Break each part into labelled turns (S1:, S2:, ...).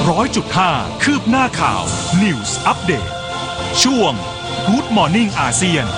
S1: 100.5 คืบหน้าข่าว News Update ช่วง Good Morning อาเซียน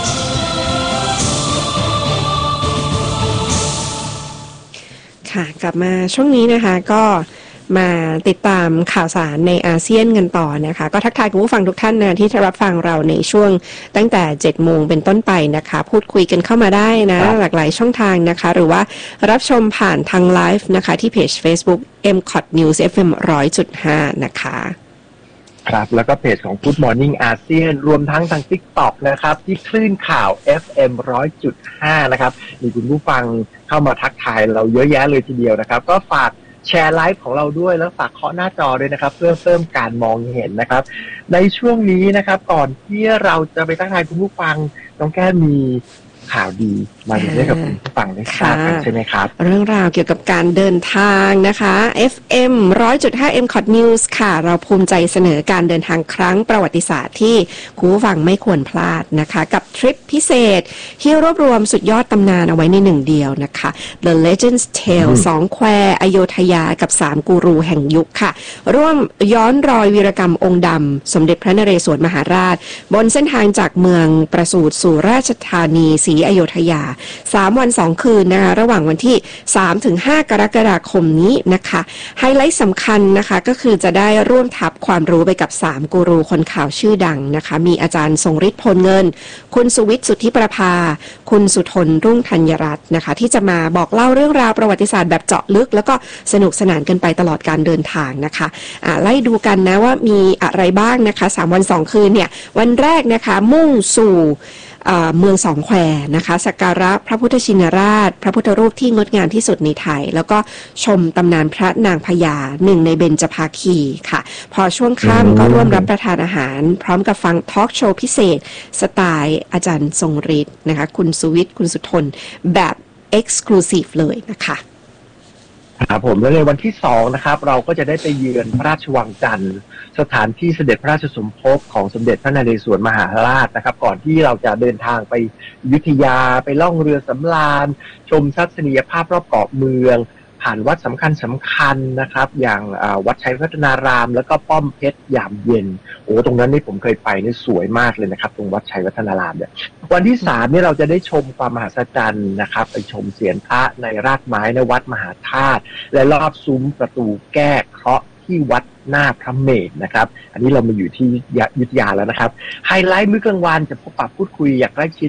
S2: ค่ะกลับมาช่วงนี้นะคะก็มาติดตามข่าวสารในอาเซียนกันต่อนะคะก็ทักทายคุณผู้ฟังทุกท่านนะที่รับฟังเราในช่วงตั้งแต่ 7 โมงเป็นต้นไปนะคะพูดคุยกันเข้ามาได้นะหลากหลายช่องทางนะคะหรือว่ารับชมผ่านทางไลฟ์นะคะที่เพจ Facebook MCOT News FM 100.5 นะคะ
S3: ครับแล้วก็เพจของ Good Morning อาเซียนรวมทั้งทาง TikTok นะครับที่คลื่นข่าว FM 100.5 นะครับมีคุณผู้ฟังเข้ามาทักทายเราเยอะแยะเลยทีเดียวนะครับก็ฝากแชร์ไลฟ์ของเราด้วยแล้วฝากเคาะหน้าจอด้วยนะครับเพื่อเพิ่มการมองเห็นนะครับในช่วงนี้นะครับก่อนที่เราจะไปทักทายคุณผู้ฟังน้องแก้มมีข่าวดีมาให้กับคุณผู้ฟังได้ทราบกันใช่ไหมครับ
S2: เรื่องราวเกี่ยวกับการเดินทางนะคะ FM 100.5 MCOT News ค่ะเราภูมิใจเสนอการเดินทางครั้งประวัติศาสตร์ที่คุณผู้ฟังไม่ควรพลาดนะคะกับทริปพิเศษที่รวบรวมสุดยอดตำนานเอาไว้ในหนึ่งเดียวนะคะ The Legends Tale 2 แควอโยธยากับ3กูรูแห่งยุคค่ะร่วมย้อนรอยวีรกรรมองค์ดำสมเด็จพระนเรศวรมหาราชบนเส้นทางจากเมืองประสูติสู่ราชธานีศรีอโยธยา3 วัน 2 คืนนะคะระหว่างวันที่ 3-5 กรกฎาคมนี้นะคะไฮไลท์สำคัญนะคะก็คือจะได้ร่วมทับความรู้ไปกับ3กูรูคนข่าวชื่อดังนะคะมีอาจารย์ทรงฤทธิ์พลเงินคุณสุวิทย์สุทธิประภาคุณสุทนรุ่งธัญรัตน์นะคะที่จะมาบอกเล่าเรื่องราวประวัติศาสตร์แบบเจาะลึกแล้วก็สนุกสนานกันไปตลอดการเดินทางนะคะไล่ดูกันนะว่ามีอะไรบ้างนะคะ3 วัน 2 คืนเนี่ยวันแรกนะคะมุ่งสู่เมือง2 แควนะคะสักการะพระพุทธชินราชพระพุทธรูปที่งดงามที่สุดในไทยแล้วก็ชมตำนานพระนางพญาหนึ่งในเบญจภาคีค่ะพอช่วงค่ำก็ร่วมรับประทานอาหารพร้อมกับฟังทอล์กโชว์พิเศษสไตล์อาจารย์ทรงฤทธิ์นะคะคุณสุวิทย์คุณสุทนแบบ Exclusive เลยนะคะ
S3: ครับผมแล้วในวันที่2นะครับเราก็จะได้ไปเยือนพระราชวังจันทร์สถานที่เสด็จพระราชสมภพของสมเด็จพระนเรศวรมหาราชนะครับก่อนที่เราจะเดินทางไปอยุธยาไปล่องเรือสำราญชมทัศนียภาพรอบเกาะเมืองผ่านวัดสำคัญนะครับอย่างวัดชัยพัฒนารามแล้วก็ป้อมเพชรยามเย็นโอ้ตรงนั้นนี่ผมเคยไปนี่สวยมากเลยนะครับตรงวัดชัยพัฒนารามเนี่ยวันที่3นี่เราจะได้ชมความมหัศจรรย์นะครับไปชมเสียนพระในรากไม้ในวัดมหาธาตุและรอบซุ้มประตูแก้เคราะห์ที่วัดหน้าพระเมรุนะครับอันนี้เรามาอยู่ที่อยุธยาแล้วนะครับไฮไลท์มื้อกลางวันจะพบปะพูดคุยอย่างใกล้ชิด